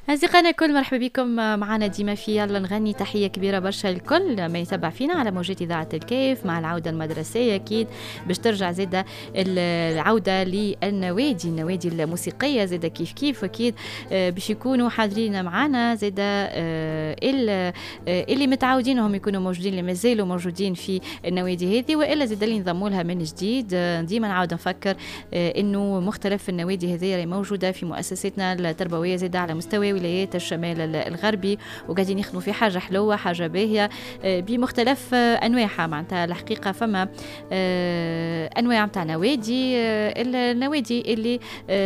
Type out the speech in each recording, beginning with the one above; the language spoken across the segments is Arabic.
أصدقائنا الكل، مرحبا بكم معنا ديما في يلا نغني. تحية كبيرة برشا الكل ما يتبع فينا على موجات إذاعة الكيف مع العودة المدرسية. أكيد باش ترجع زادة العودة النوادي الموسيقية زادة كيف أكيد باش يكونوا حاضرين معنا زادة اللي متعودينهم يكونوا موجودين، اللي مازالوا موجودين في النوادي هذه، وإلا زادة اللي انضموا لها من جديد. ديما نعاود نفكر إنه مختلف النوادي هذه موجودة في مؤسساتنا التربوية زادة على مستوى ولايات الشمال الغربي، وقاعدين يخدموا في حاجه حلوه، حاجه باهيه بمختلف انواعها. معناتها الحقيقه فما انواع نتاع نوادي، النوادي اللي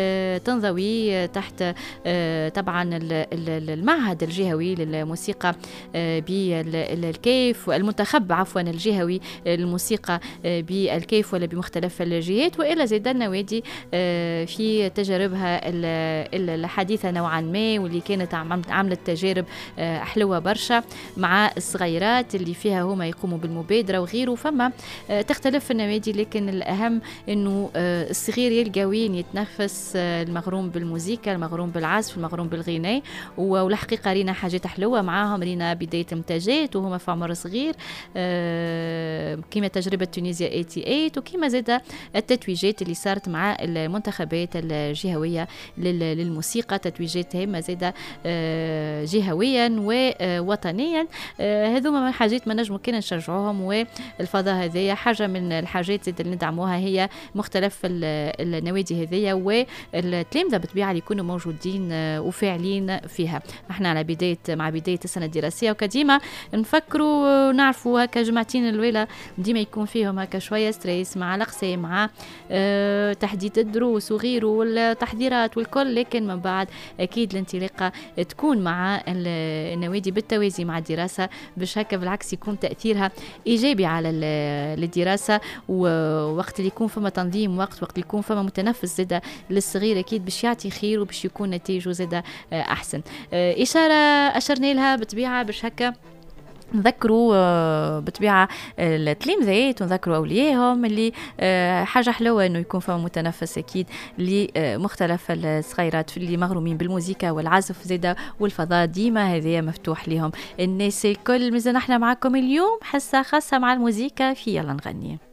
تنضوي تحت طبعا المعهد الجهوي للموسيقى بالكيف، والمنتخب عفوا الجهوي للموسيقى بالكيف ولا بمختلف الجهات، والا زاد النوادي في تجاربها الحديثه نوعا ما، واللي كانت عملت تجارب حلوة برشا مع الصغيرات اللي فيها هما يقوموا بالمبادرة وغيره. فما تختلف النوادي، لكن الأهم أنه الصغير يلقى وين يتنفس، المغروم بالموسيقى، المغروم بالعزف، المغروم بالغناء. والحقيقة رينا حاجات حلوة معاهم، رينا بداية منتجات وهما في عمر صغير، كما تجربة تونيزيا 88، وكما زاد التتويجات اللي صارت مع المنتخبات الجهوية للموسيقى، تتويجات هامة زادة جهويا ووطنيا. هذوما من الحاجات ما نجمو كنا نشجعوهم، والفضاء هذيا حاجة من الحاجات اللي ندعموها، هي مختلف النوادي هذيا والتلامذة بالطبيعة اللي يكونوا موجودين وفاعلين فيها. احنا على مع بداية السنة الدراسية، وكديما نفكروا ونعرفوا هكا جمعتين الويلة ديما يكون فيهم هكا شوية ستريس مع الأقسام، مع تحديد الدروس وغيره والتحضيرات والكل، لكن من بعد أكيد الانطلاقة تكون مع النوادي بالتوازي مع الدراسة، باش هكا بالعكس يكون تأثيرها إيجابي على الدراسة. ووقت اللي يكون فما تنظيم، وقت اللي يكون فما متنفس زادة للصغير، أكيد باش يعطي خير وباش يكون نتيجه زادة أحسن. إشارة أشرنا لها بطبيعة باش هكا نذكروا بطبيعة التلامذات ونذكروا أوليائهم اللي حاجة حلوة إنه يكون فما متنفس أكيد لمختلف الصغيرات اللي مغرومين بالموسيقى والعزف زادة، والفضاء ديما هذه مفتوح لهم. الناس الكل مازال احنا معكم اليوم حصة خاصة مع الموسيقى في يلا نغني.